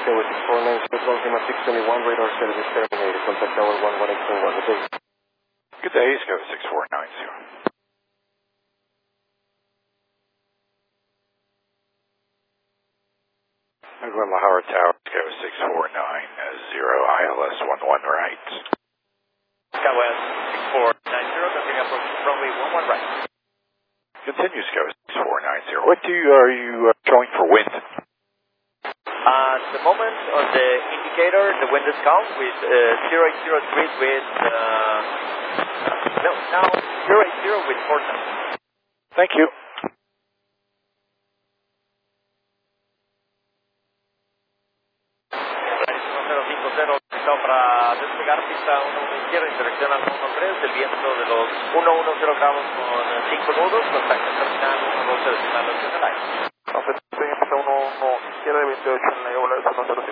Kiowa 649, Circle Lima 621, radar service terminated. Contact tower 118.1. Good day. Good day, Kiowa 6490. Oklahoma Howard Tower, Kiowa 6490, ILS 11 right. Southwest 6490, continue approach runway 11 right. Continues Kiowa 6490. What are you showing for wind? At the moment on the indicator, the wind is calm with 0803 with, now 080 with 4 knots. Thank you. Para despegar pista 11 izquierda, interacción al 13, del viento de los 110 grados con 5 nudos, contacto terminal 12 decimal 8 en el aire. Pista 11 izquierda, 28 en la